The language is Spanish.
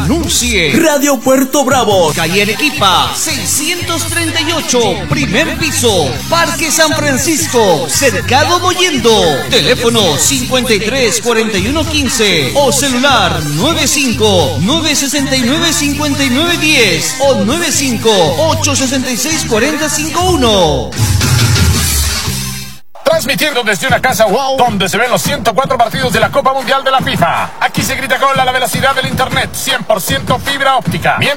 Anuncie Radio Puerto Bravo, calle Arequipa, 638, primer piso, Parque San Francisco, Cercado Mollendo. Teléfono 53 41 15 o celular 95 969 59 10 o 95 866 40 51. Transmitiendo desde una casa wow, donde se ven los 104 partidos de la Copa Mundial de la FIFA. Aquí se grita gol a la velocidad del internet, 100% fibra óptica.